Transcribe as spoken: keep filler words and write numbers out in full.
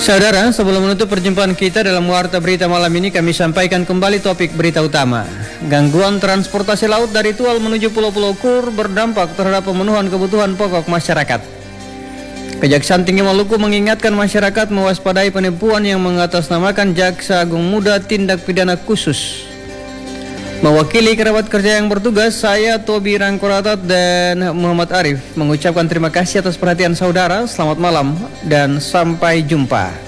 Saudara, sebelum menutup perjumpaan kita dalam Warta Berita malam ini, kami sampaikan kembali topik berita utama. Gangguan transportasi laut dari Tual menuju Pulau-Pulau Kur berdampak terhadap pemenuhan kebutuhan pokok masyarakat. Kejaksaan Tinggi Maluku mengingatkan masyarakat mewaspadai penipuan yang mengatasnamakan Jaksa Agung Muda Tindak Pidana Khusus. Mewakili kerabat kerja yang bertugas, saya Tobi Rangkoratat dan Muhammad Arif mengucapkan terima kasih atas perhatian saudara. Selamat malam dan sampai jumpa.